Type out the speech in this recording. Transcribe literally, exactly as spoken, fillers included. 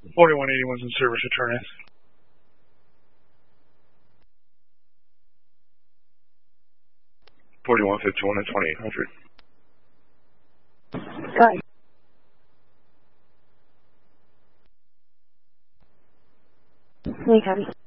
forty-one eighty-one's in service, return in. forty-one fifty-one and twenty-eight hundred. Right. Hey, copy.